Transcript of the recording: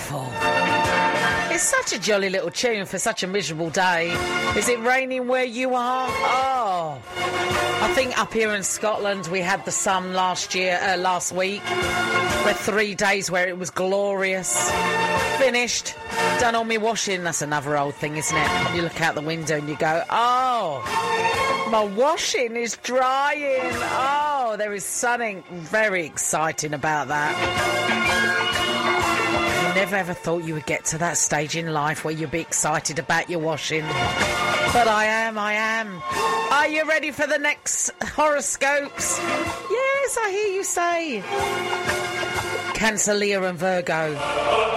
awful. It's such a jolly little tune for such a miserable day. Is it raining where you are? Oh. I think up here in Scotland we had the sun last week. We had 3 days where it was glorious. Finished. Done all my washing. That's another old thing, isn't it? You look out the window and you go, oh, my washing is drying. Oh, there is something very exciting about that. Never ever thought you would get to that stage in life where you'd be excited about your washing. But I am. Are you ready for the next horoscopes? Yes, I hear you say. Cancer, Leo and Virgo.